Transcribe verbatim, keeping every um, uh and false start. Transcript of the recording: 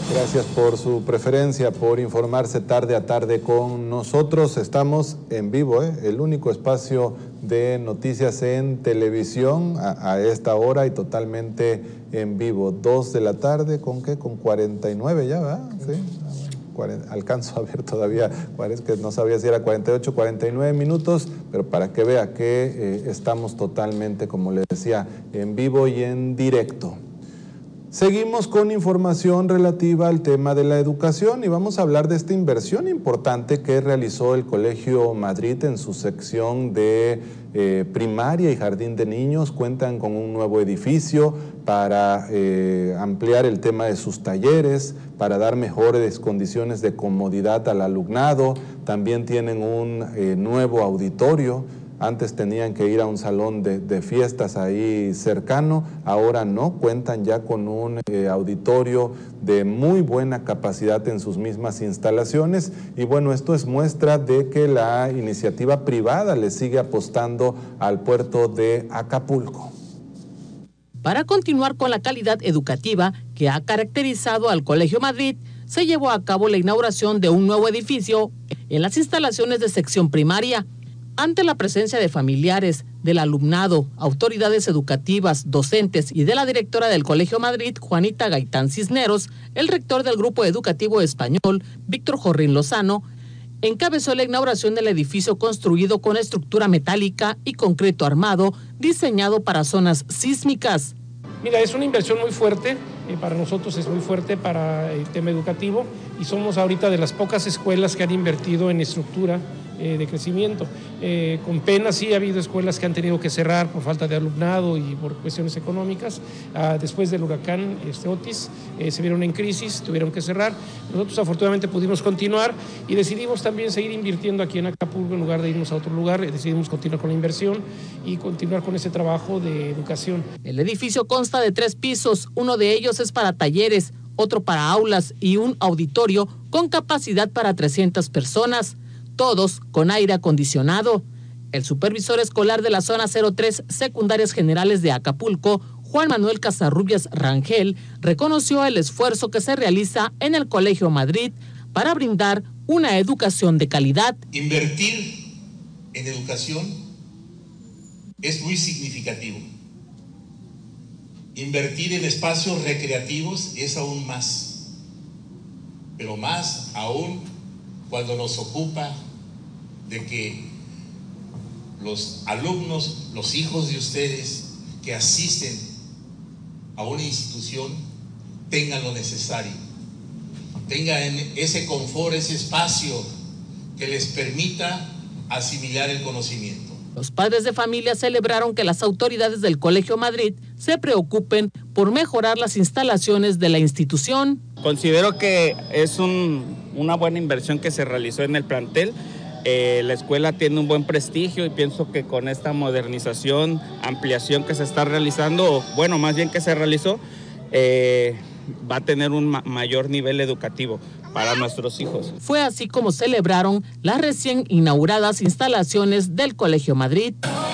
Gracias por su preferencia, por informarse tarde a tarde con nosotros. Estamos en vivo, ¿eh? El único espacio de noticias en televisión a, a esta hora y totalmente en vivo. Dos de la tarde, ¿con qué? Con cuarenta y nueve ya, ¿verdad? Sí. Alcanzo a ver todavía, es que no sabía si era cuarenta y ocho, cuarenta y nueve minutos, pero para que vea que eh, estamos totalmente, como les decía, en vivo y en directo. Seguimos con información relativa al tema de la educación y vamos a hablar de esta inversión importante que realizó el Colegio Madrid en su sección de eh, primaria y jardín de niños. Cuentan con un nuevo edificio para eh, ampliar el tema de sus talleres, para dar mejores condiciones de comodidad al alumnado. También tienen un eh, nuevo auditorio. Antes tenían que ir a un salón de, de fiestas ahí cercano, ahora no, cuentan ya con un eh, auditorio de muy buena capacidad en sus mismas instalaciones y bueno, esto es muestra de que la iniciativa privada le sigue apostando al puerto de Acapulco. Para continuar con la calidad educativa que ha caracterizado al Colegio Madrid, se llevó a cabo la inauguración de un nuevo edificio en las instalaciones de sección primaria. Ante la presencia de familiares, del alumnado, autoridades educativas, docentes y de la directora del Colegio Madrid, Juanita Gaitán Cisneros, el rector del Grupo Educativo Español, Víctor Jorrín Lozano, encabezó la inauguración del edificio construido con estructura metálica y concreto armado, diseñado para zonas sísmicas. Mira, es una inversión muy fuerte, eh, para nosotros es muy fuerte para el tema educativo y somos ahorita de las pocas escuelas que han invertido en estructura eh, de crecimiento. Eh, con pena sí ha habido escuelas que han tenido que cerrar por falta de alumnado y por cuestiones económicas. Ah, después del huracán este, Otis eh, se vieron en crisis, tuvieron que cerrar. Nosotros afortunadamente pudimos continuar y decidimos también seguir invirtiendo aquí en Acapulco en lugar de irnos a otro lugar. Decidimos continuar con la inversión y continuar con ese trabajo de educación. El edificio consta de tres pisos, uno de ellos es para talleres, otro para aulas y un auditorio con capacidad para trescientas personas, todos con aire acondicionado. El supervisor escolar de la zona cero tres Secundarias Generales de Acapulco, Juan Manuel Casarrubias Rangel, reconoció el esfuerzo que se realiza en el Colegio Madrid para brindar una educación de calidad. Invertir en educación es muy significativo. Invertir en espacios recreativos es aún más, pero más aún cuando nos ocupa de que los alumnos, los hijos de ustedes que asisten a una institución tengan lo necesario, tengan ese confort, ese espacio que les permita asimilar el conocimiento. Los padres de familia celebraron que las autoridades del Colegio Madrid se preocupen por mejorar las instalaciones de la institución. Considero que es un, una buena inversión que se realizó en el plantel. Eh, la escuela tiene un buen prestigio y pienso que con esta modernización, ampliación que se está realizando, o bueno, más bien que se realizó, eh, va a tener un ma- mayor nivel educativo para nuestros hijos. Fue así como celebraron las recién inauguradas instalaciones del Colegio Madrid.